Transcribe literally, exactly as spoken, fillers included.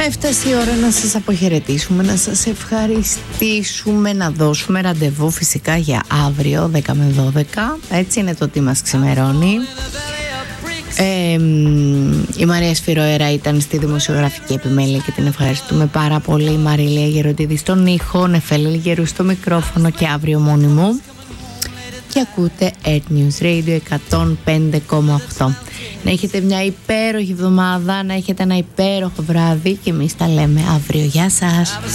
Έφτασε η ώρα να σας αποχαιρετήσουμε, να σας ευχαριστήσουμε, να δώσουμε ραντεβού φυσικά για αύριο δέκα με δώδεκα. Έτσι είναι το τι μας ξημερώνει. Ε, η Μαρία Σφυροέρα ήταν στη δημοσιογραφική επιμέλεια και την ευχαριστούμε πάρα πολύ. Η Μαριλία Γεροντίδη στον ήχο, Νεφέλη Γερού στο μικρόφωνο και αύριο μόνη μου. Και ακούτε Earth News Radio εκατόν πέντε κόμμα οκτώ. Να έχετε μια υπέροχη εβδομάδα, να έχετε ένα υπέροχο βράδυ και εμείς τα λέμε αύριο. Γεια σας.